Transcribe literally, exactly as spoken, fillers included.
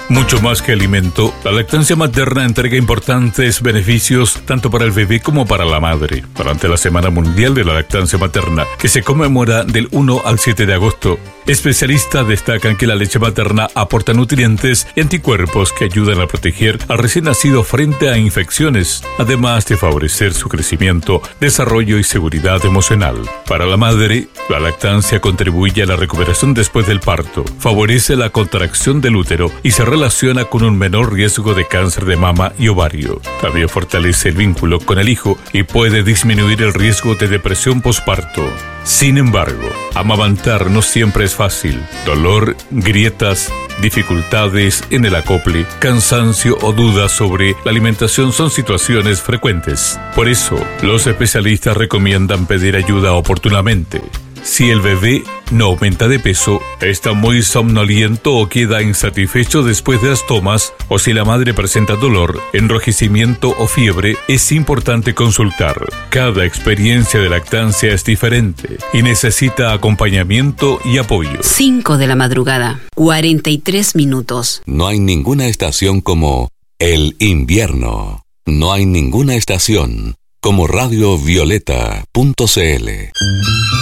Mucho más que alimento, la lactancia materna entrega importantes beneficios tanto para el bebé como para la madre. Durante la Semana Mundial de la Lactancia Materna, que se conmemora del uno al siete de agosto, especialistas destacan que la leche materna aporta nutrientes y anticuerpos que ayudan a proteger al recién nacido frente a infecciones, además de favorecer su crecimiento, desarrollo y seguridad emocional. Para la madre, la lactancia contribuye a la recuperación después del parto, favorece la contracción del útero y se relaciona con un menor riesgo de cáncer de mama y ovario. También fortalece el vínculo con el hijo y puede disminuir el riesgo de depresión posparto. Sin embargo, amamantar no siempre es fácil. Dolor, grietas, dificultades en el acople, cansancio o dudas sobre la alimentación son situaciones frecuentes. Por eso, los especialistas recomiendan pedir ayuda oportunamente. Si el bebé no aumenta de peso, está muy somnoliento o queda insatisfecho después de las tomas, o si la madre presenta dolor, enrojecimiento o fiebre, es importante consultar. Cada experiencia de lactancia es diferente y necesita acompañamiento y apoyo. cinco de la madrugada, cuarenta y tres minutos. No hay ninguna estación como el invierno. No hay ninguna estación como radio violeta punto c l.